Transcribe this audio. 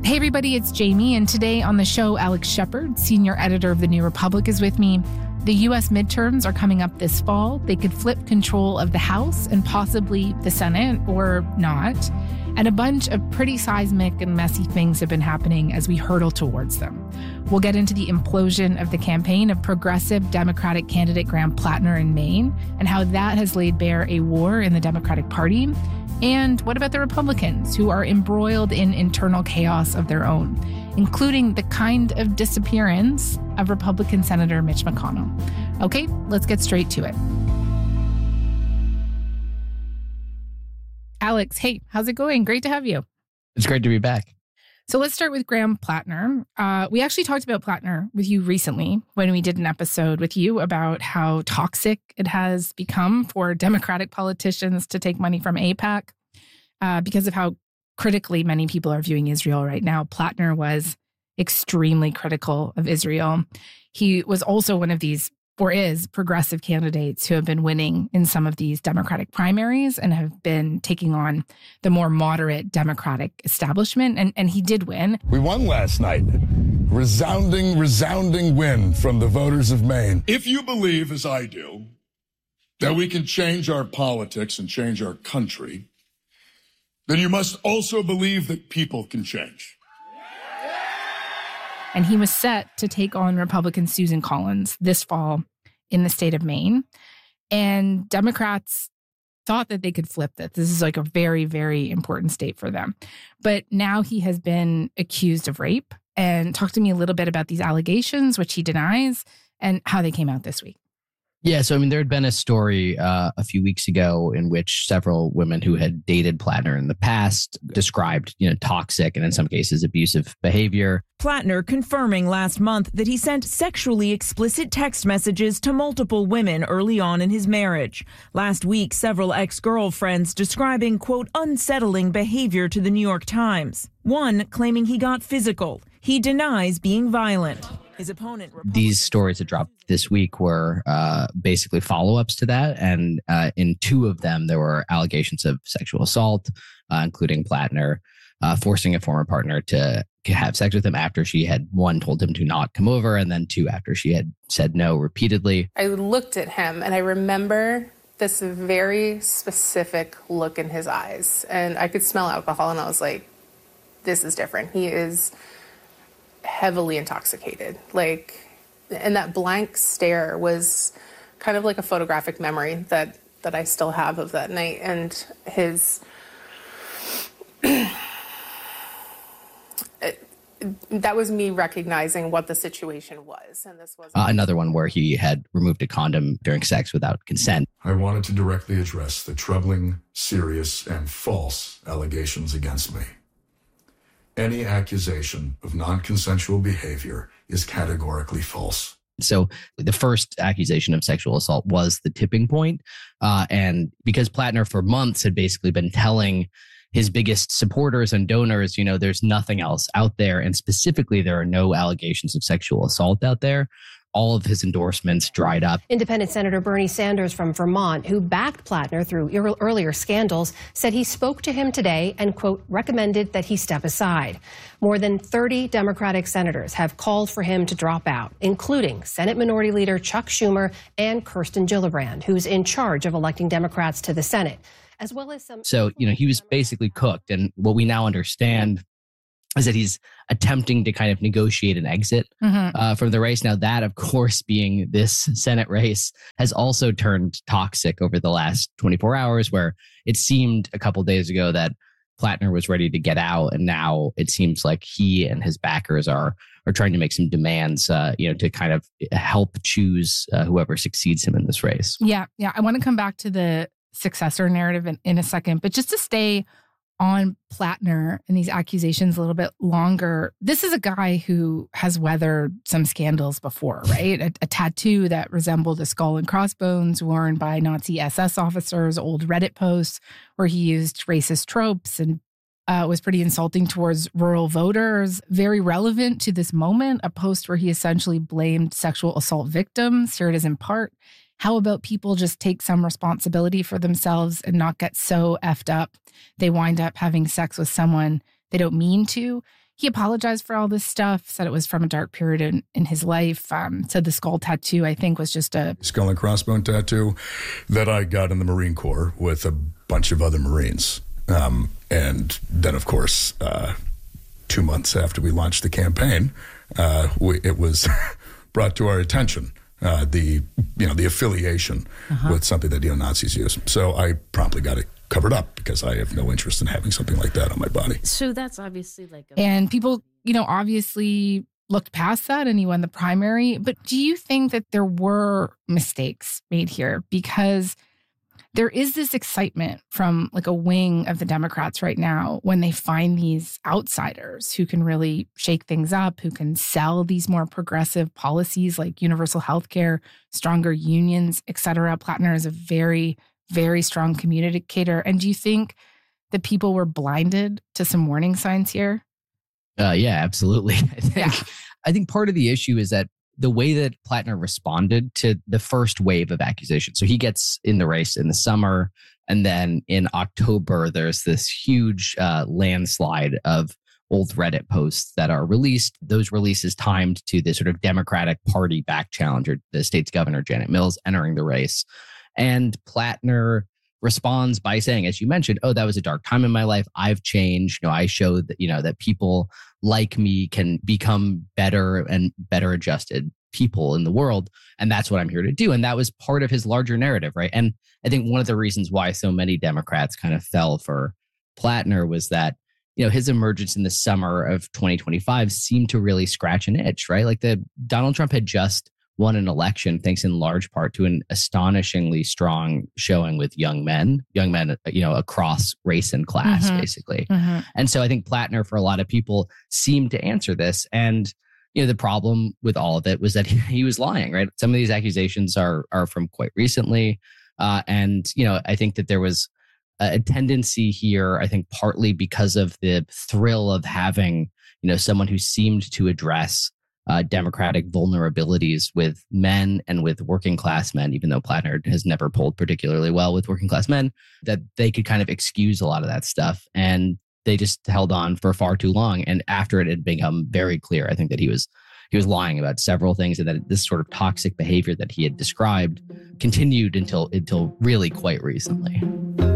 Hey everybody, it's Jamie, and today on the show, Alex Shepard, senior editor of The New Republic, is with me. The U.S. midterms are coming up this fall. They could flip control of the House and possibly the Senate, or not. And a bunch of pretty seismic and messy things have been happening as we hurtle towards them. We'll get into the implosion of the campaign of progressive Democratic candidate Graham Plattner in Maine and how that has laid bare a war in the Democratic Party. And what about the Republicans, who are embroiled in internal chaos of their own, including the kind of disappearance of Republican Senator Mitch McConnell? Okay, let's get straight to it. Alex, hey, how's it going? Great to have you. It's great to be back. So let's start with Graham Plattner. We actually talked about Plattner with you recently when we did an episode with you about how toxic it has become for Democratic politicians to take money from AIPAC because of how critically many people are viewing Israel right now. Plattner was extremely critical of Israel. He was also one of these, or is, progressive candidates who have been winning in some of these Democratic primaries and have been taking on the more moderate Democratic establishment. And he did win. We won last night. Resounding win from the voters of Maine. If you believe, as I do, that we can change our politics and change our country, then you must also believe that people can change. And he was set to take on Republican Susan Collins this fall in the state of Maine. And Democrats thought that they could flip this. This is like a very, very important state for them. But now he has been accused of rape. And talk to me a little bit about these allegations, which he denies, and how they came out this week. Yeah, so there had been a story a few weeks ago in which several women who had dated Plattner in the past described, toxic and in some cases abusive behavior. Plattner confirming last month that he sent sexually explicit text messages to multiple women early on in his marriage. Last week, several ex-girlfriends describing, quote, unsettling behavior to the New York Times. One claiming he got physical. He denies being violent. His opponent, these stories that dropped this week were basically follow-ups to that. And in two of them, there were allegations of sexual assault, including Plattner forcing a former partner to have sex with him after she had, one, told him to not come over, and then two, after she had said no repeatedly. I looked at him and I remember this very specific look in his eyes. And I could smell alcohol and I was like, this is different. He is heavily intoxicated. And that blank stare was kind of like a photographic memory that I still have of that night. And his that was me recognizing what the situation was. And this was another one where he had removed a condom during sex without consent. I wanted to directly address the troubling, serious, and false allegations against me. Any accusation of non-consensual behavior is categorically false. So the first accusation of sexual assault was the tipping point. And because Plattner for months had basically been telling his biggest supporters and donors, there's nothing else out there. And specifically, there are no allegations of sexual assault out there. All of his endorsements dried up. Independent Senator Bernie Sanders from Vermont, who backed Plattner through earlier scandals, said he spoke to him today and, quote, recommended that he step aside. More than 30 Democratic senators have called for him to drop out, including Senate Minority Leader Chuck Schumer and Kirsten Gillibrand, who's in charge of electing Democrats to the Senate, as well as some. So, he was basically cooked. And what we now understand is that he's attempting to kind of negotiate an exit from the race. Now, that, of course, being this Senate race, has also turned toxic over the last 24 hours, where it seemed a couple days ago that Plattner was ready to get out. And now it seems like he and his backers are trying to make some demands, to kind of help choose whoever succeeds him in this race. Yeah. I want to come back to the successor narrative in a second, but just to stay on Plattner and these accusations a little bit longer. This is a guy who has weathered some scandals before, right? A tattoo that resembled a skull and crossbones worn by Nazi SS officers, old Reddit posts where he used racist tropes and was pretty insulting towards rural voters. Very relevant to this moment, a post where he essentially blamed sexual assault victims. Here it is in part. How about people just take some responsibility for themselves and not get so effed up they wind up having sex with someone they don't mean to? He apologized for all this stuff, said it was from a dark period in his life, said the skull tattoo, I think, was just a skull and crossbone tattoo that I got in the Marine Corps with a bunch of other Marines. And then, of course, 2 months after we launched the campaign, it was brought to our attention, the affiliation with something that neo-Nazis use. So I promptly got it covered up because I have no interest in having something like that on my body. So that's obviously and people, obviously looked past that and he won the primary. But do you think that there were mistakes made here? Because there is this excitement from like a wing of the Democrats right now when they find these outsiders who can really shake things up, who can sell these more progressive policies like universal health care, stronger unions, et cetera. Plattner is a very, very strong communicator. And do you think that people were blinded to some warning signs here? Yeah, absolutely. I think part of the issue is that the way that Plattner responded to the first wave of accusations. So he gets in the race in the summer, and then in October, there's this huge landslide of old Reddit posts that are released. Those releases timed to the sort of Democratic Party back challenger, the state's governor, Janet Mills, entering the race. And Plattner responds by saying, as you mentioned, oh, that was a dark time in my life. I've changed. I showed that, that people like me can become better and better adjusted people in the world. And that's what I'm here to do. And that was part of his larger narrative, right? And I think one of the reasons why so many Democrats kind of fell for Plattner was that, his emergence in the summer of 2025 seemed to really scratch an itch, right? Like Donald Trump had just won an election thanks in large part to an astonishingly strong showing with young men, across race and class, basically. And so I think Plattner, for a lot of people, seemed to answer this. And, the problem with all of it was that he was lying, right? Some of these accusations are from quite recently. And I think that there was a tendency here, I think partly because of the thrill of having, someone who seemed to address Democratic vulnerabilities with men and with working class men, even though Plattner has never polled particularly well with working class men, that they could kind of excuse a lot of that stuff. And they just held on for far too long. And after it had become very clear, I think that he was lying about several things, and that this sort of toxic behavior that he had described continued until really quite recently.